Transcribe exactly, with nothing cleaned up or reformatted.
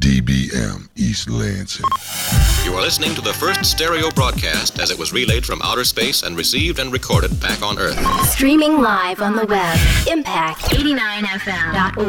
D B M East Lansing. You are listening to the first stereo broadcast as it was relayed from outer space and received and recorded back on Earth. Streaming live on the web, impact eighty-nine F M dot org.